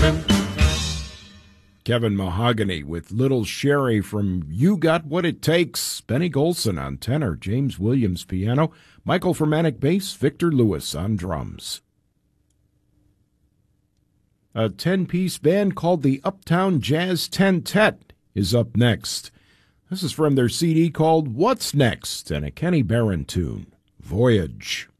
Kevin Mahogany with Little Sherry from You Got What It Takes. Benny Golson on tenor, James Williams piano, Michael Fermanic bass, Victor Lewis on drums. A 10-piece band called the Uptown Jazz Tentet is up next. This is from their CD called What's Next and a Kenny Barron tune, Voyage.